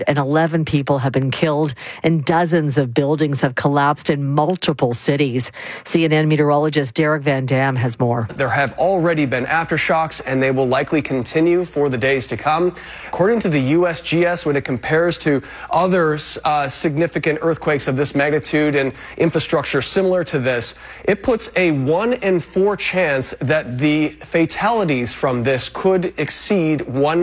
111 people have been killed and dozens of buildings have collapsed in multiple cities. CNN meteorologist Derek Van Dam has more. There have already been aftershocks, and they will likely continue for the days to come. According to the USGS, when it compares to other significant earthquakes of this magnitude and infrastructure similar to this, it puts a 1 in 4 chance that the fatalities from this could exceed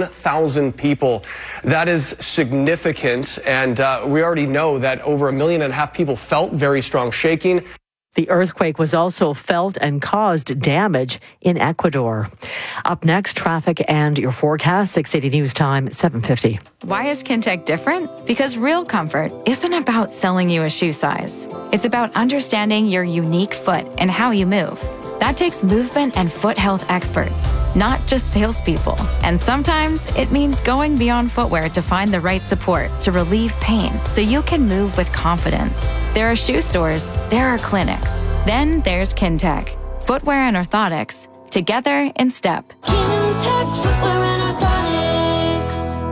1,000 people. That is significant, and we already know that over 1.5 million people felt very strong shaking. The earthquake was also felt and caused damage in Ecuador. Up next, traffic and your forecast, 680 News Time, 7:50. Why is Kintec different? Because real comfort isn't about selling you a shoe size. It's about understanding your unique foot and how you move. That takes movement and foot health experts, not just salespeople. And sometimes it means going beyond footwear to find the right support to relieve pain so you can move with confidence. There are shoe stores, there are clinics. Then there's Kintec. Footwear and orthotics, together in step. Kintec Footwear and Orthotics.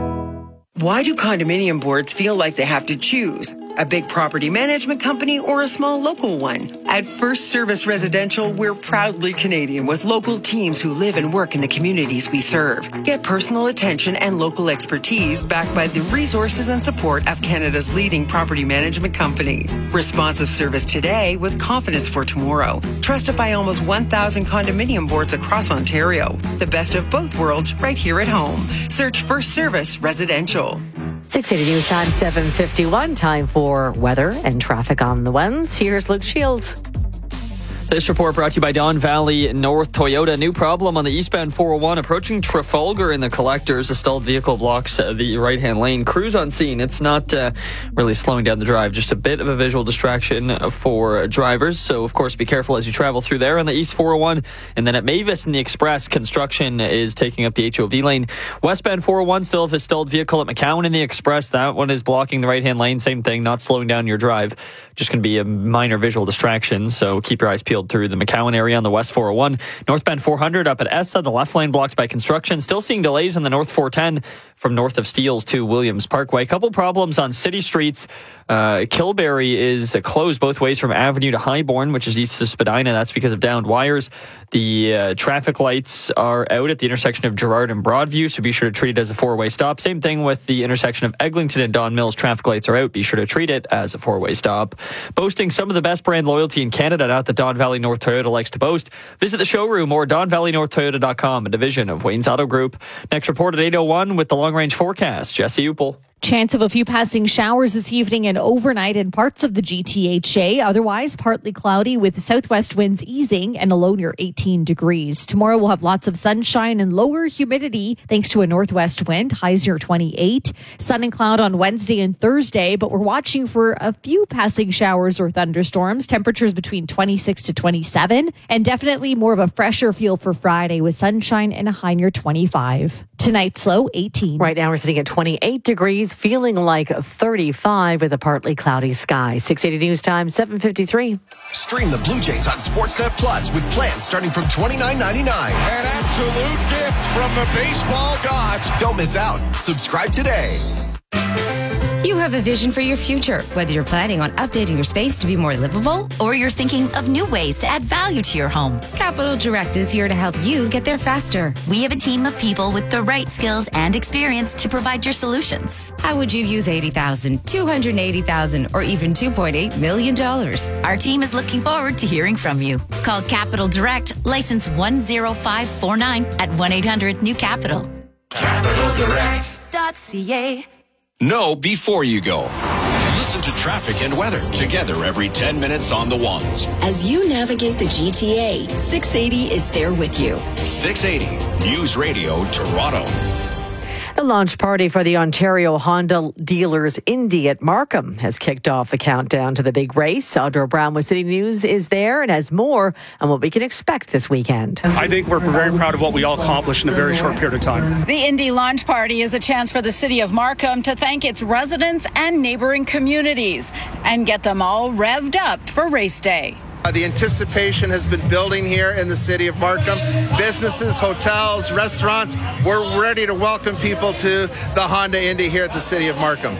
Why do condominium boards feel like they have to choose? A big property management company or a small local one? At First Service Residential, we're proudly Canadian with local teams who live and work in the communities we serve. Get personal attention and local expertise backed by the resources and support of Canada's leading property management company. Responsive service today with confidence for tomorrow. Trusted by almost 1,000 condominium boards across Ontario. The best of both worlds right here at home. Search First Service Residential. 680 News Time, 7:51. Time for weather and traffic on the ones. Here's Luke Shields. This report brought to you by Don Valley North Toyota. New problem on the eastbound 401 approaching Trafalgar in the collectors. A stalled vehicle blocks the right-hand lane. Crews on scene. It's not really slowing down the drive. Just a bit of a visual distraction for drivers. So, of course, be careful as you travel through there on the East 401. And then at Mavis in the Express, construction is taking up the HOV lane. Westbound 401 still have a stalled vehicle at McCowan in the Express. That one is blocking the right-hand lane. Same thing, not slowing down your drive. Just going to be a minor visual distraction. So keep your eyes peeled through the McCowan area on the West 401. Northbound 400 up at ESSA, the left lane blocked by construction. Still seeing delays on the North 410 from north of Steeles to Williams Parkway. A couple problems on city streets. Kilberry is closed both ways from Avenue to Highborn, which is east of Spadina. That's because of downed wires. The traffic lights are out at the intersection of Gerrard and Broadview, so be sure to treat it as a four-way stop. Same thing with the intersection of Eglinton and Don Mills. Traffic lights are out. Be sure to treat it as a four-way stop. Boasting some of the best brand loyalty in Canada, not that Don Valley North Toyota likes to boast. Visit the showroom or DonValleyNorthToyota.com, a division of Wayne's Auto Group. Next report at 8:01 with the long-range forecast. Jesse Upel. Chance of a few passing showers this evening and overnight in parts of the GTHA. Otherwise, partly cloudy with southwest winds easing and a low near 18 degrees. Tomorrow we'll have lots of sunshine and lower humidity thanks to a northwest wind, highs near 28. Sun and cloud on Wednesday and Thursday, but we're watching for a few passing showers or thunderstorms. Temperatures between 26 to 27 and definitely more of a fresher feel for Friday with sunshine and a high near 25. Tonight's low 18. Right now we're sitting at 28 degrees, feeling like 35 with a partly cloudy sky. 680 News Time, 7:53. Stream the Blue Jays on Sportsnet Plus with plans starting from $29.99. An absolute gift from the baseball gods. Don't miss out. Subscribe today. You have a vision for your future, whether you're planning on updating your space to be more livable or you're thinking of new ways to add value to your home. Capital Direct is here to help you get there faster. We have a team of people with the right skills and experience to provide your solutions. How would you use $80,000, $280,000, or even $2.8 million? Our team is looking forward to hearing from you. Call Capital Direct, license 10549 at 1-800-NEW-CAPITAL. CapitalDirect.ca. Know before you go. Listen to traffic and weather together every 10 minutes on the ones. As you navigate the GTA, 680 is there with you. 680 News Radio Toronto. The launch party for the Ontario Honda Dealers Indy at Markham has kicked off the countdown to the big race. Audra Brown with City News is there and has more on what we can expect this weekend. I think we're very proud of what we all accomplished in a very short period of time. The Indy launch party is a chance for the city of Markham to thank its residents and neighboring communities and get them all revved up for race day. The anticipation has been building here in the city of Markham. Businesses, hotels, restaurants, we're ready to welcome people to the Honda Indy here at the city of Markham.